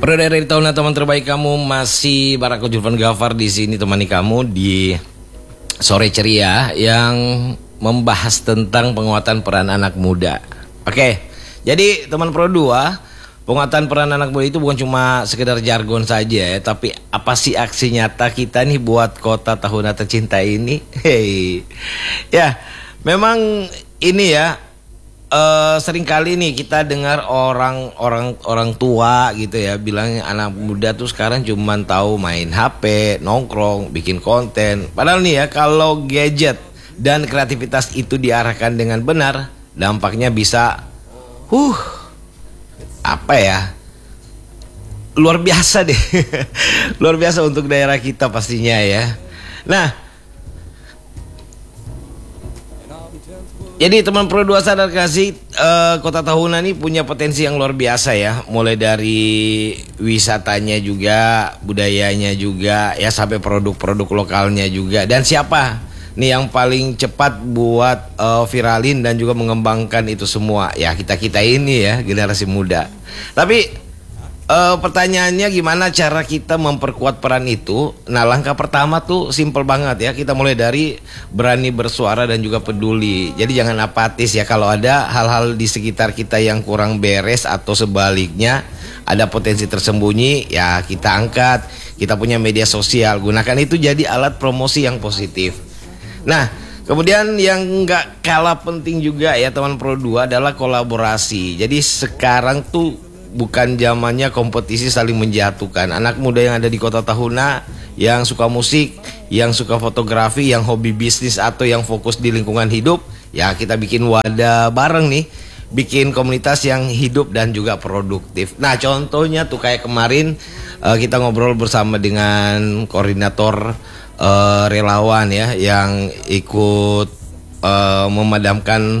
Pada dari tahun teman terbaik kamu masih Barako Julvan Gafar di sini temani kamu di sore ceria yang membahas tentang penguatan peran anak muda. Oke, jadi teman Pro 2, penguatan peran anak muda itu bukan cuma sekedar jargon saja ya, tapi apa sih aksi nyata kita nih buat kota Tahuna tercinta ini? Hey, ya memang ini ya. Sering kali nih kita dengar orang tua gitu ya bilang anak muda tuh sekarang cuman tahu main HP, nongkrong, bikin konten. Padahal nih ya kalau gadget dan kreativitas itu diarahkan dengan benar, dampaknya bisa apa ya? Luar biasa deh. Luar biasa untuk daerah kita pastinya ya. Nah, jadi teman Pro 2 sadar kasih kota Tahuna ini punya potensi yang luar biasa ya. Mulai dari wisatanya juga, budayanya juga, ya sampai produk-produk lokalnya juga. Dan siapa nih yang paling cepat buat viralin dan juga mengembangkan itu semua? Ya kita-kita ini ya, generasi muda. Tapi pertanyaannya gimana cara kita memperkuat peran itu? Nah, langkah pertama tuh simple banget ya. Kita mulai dari berani bersuara dan juga peduli. Jadi jangan apatis ya kalau ada hal-hal di sekitar kita yang kurang beres atau sebaliknya ada potensi tersembunyi, ya kita angkat. Kita punya media sosial, gunakan itu jadi alat promosi yang positif. Nah, kemudian yang nggak kalah penting juga ya teman Pro 2 adalah kolaborasi. Jadi sekarang tuh bukan zamannya kompetisi saling menjatuhkan. Anak muda yang ada di kota Tahuna, yang suka musik, yang suka fotografi, yang hobi bisnis atau yang fokus di lingkungan hidup, ya kita bikin wadah bareng nih, bikin komunitas yang hidup dan juga produktif. Nah, contohnya tuh kayak kemarin kita ngobrol bersama dengan koordinator relawan ya yang ikut memadamkan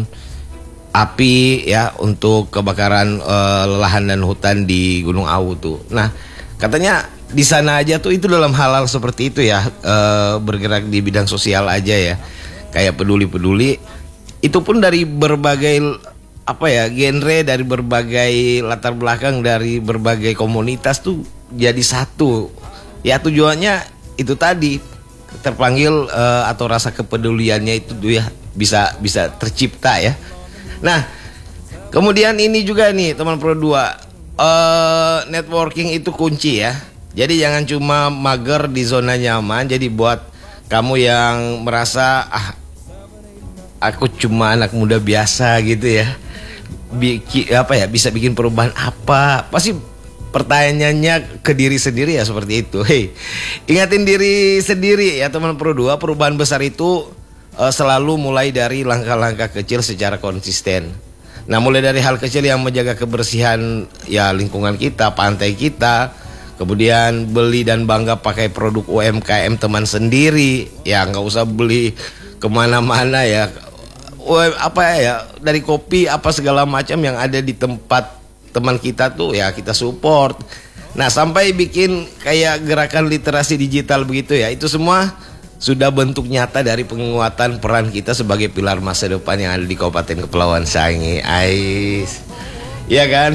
api ya untuk kebakaran lahan dan hutan di Gunung Awu tuh. Nah, katanya di sana aja tuh itu dalam hal-hal seperti itu ya, bergerak di bidang sosial aja ya, kayak peduli-peduli. Itu pun dari berbagai apa ya genre, dari berbagai latar belakang, dari berbagai komunitas tuh jadi satu. Ya tujuannya itu tadi, terpanggil atau rasa kepeduliannya itu tuh ya bisa tercipta ya. Nah, kemudian ini juga nih teman Pro 2, networking itu kunci ya. Jadi jangan cuma mager di zona nyaman. Jadi buat kamu yang merasa aku cuma anak muda biasa gitu ya, bisa bikin perubahan apa? Pasti pertanyaannya ke diri sendiri ya seperti itu. Hei, ingatin diri sendiri ya teman Pro 2, perubahan besar itu selalu mulai dari langkah-langkah kecil secara konsisten. Nah, mulai dari hal kecil yang menjaga kebersihan ya lingkungan kita, pantai kita, kemudian beli dan bangga pakai produk UMKM teman sendiri, ya nggak usah beli kemana-mana ya. Apa ya, dari kopi apa segala macam yang ada di tempat teman kita tuh ya kita support. Nah, sampai bikin kayak gerakan literasi digital begitu ya, itu semua sudah bentuk nyata dari penguatan peran kita sebagai pilar masa depan yang ada di Kabupaten Kepulauan Sangi. Ais, iya kan?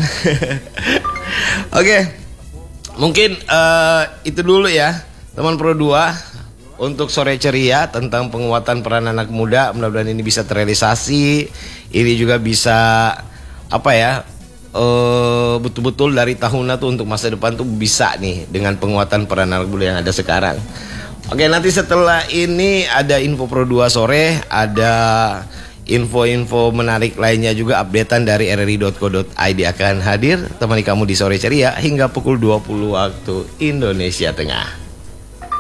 Oke, mungkin itu dulu ya teman Pro 2 untuk sore ceria tentang penguatan peran anak muda. Mudah-mudahan ini bisa terrealisasi. Ini juga bisa apa ya, betul-betul dari Tahuna tuh untuk masa depan tuh bisa nih dengan penguatan peran anak muda yang ada sekarang. Oke, nanti setelah ini ada info Pro 2 sore, ada info-info menarik lainnya juga, updatean dari rri.co.id akan hadir temani kamu di sore ceria hingga pukul 20 waktu Indonesia Tengah.